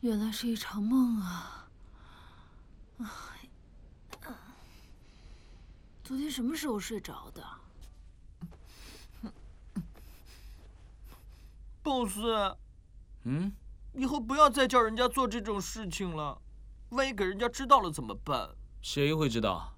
原来是一场梦啊！昨天什么时候睡着的 ？boss，以后不要再叫人家做这种事情了，万一给人家知道了怎么办？ 谁会知道？